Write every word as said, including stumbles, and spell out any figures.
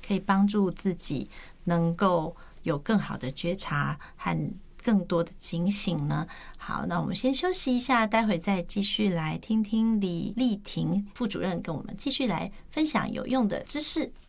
可以帮助自己能够有更好的觉察和更多的警醒呢？好，那我们先休息一下，待会再继续来听听李丽婷副主任跟我们继续来分享有用的知识。